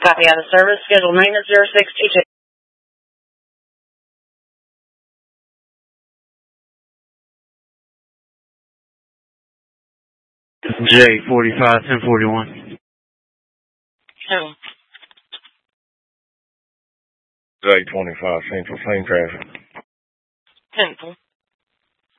Copy out of service. Scheduled maintenance 0622. J45-1041. Who? J25 Central, same traffic. 10.